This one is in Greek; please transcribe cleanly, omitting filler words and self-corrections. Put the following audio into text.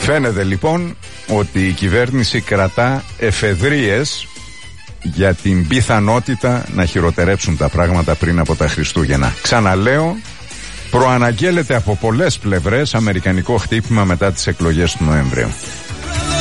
Φαίνεται λοιπόν ότι η κυβέρνηση κρατά εφεδρείες για την πιθανότητα να χειροτερέψουν τα πράγματα πριν από τα Χριστούγεννα. Ξαναλέω, προαναγγέλλεται από πολλές πλευρές αμερικανικό χτύπημα μετά τις εκλογές του Νοεμβρίου.